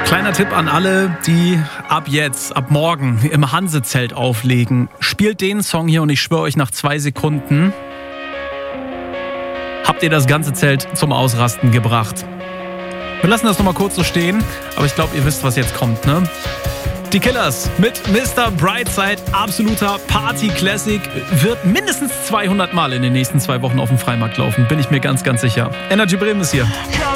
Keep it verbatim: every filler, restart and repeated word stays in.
Kleiner Tipp an alle, die ab jetzt, ab morgen im Hansezelt auflegen. Spielt den Song hier und ich schwöre euch, nach zwei Sekunden habt ihr das ganze Zelt zum Ausrasten gebracht. Wir lassen das nochmal kurz so stehen, aber ich glaube, ihr wisst, was jetzt kommt, ne? Die Killers mit Mister Brightside, absoluter Party-Classic, wird mindestens zweihundert Mal in den nächsten zwei Wochen auf dem Freimarkt laufen, bin ich mir ganz, ganz sicher. Energy Bremen ist hier.